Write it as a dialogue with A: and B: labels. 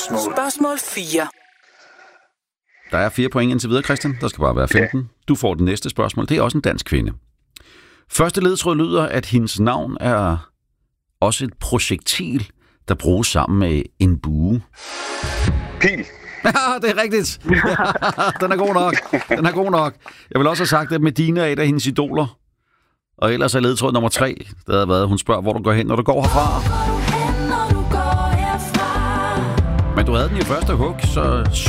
A: Spørgsmål 4.
B: Der er 4 point indtil videre, Christian. Der skal bare være 15. Du får det næste spørgsmål. Det er også en dansk kvinde. Første ledtråd lyder, at hendes navn er også et projektil, der bruges sammen med en bue.
C: Pil.
B: Ja, det er rigtigt. Den er god nok. Jeg vil også have sagt, at Medina er et af hendes idoler. Og ellers er ledtråd nummer 3. Det havde været, hun spørger, hvor du går hen, når du går herfra. Men du havde den i første hug, så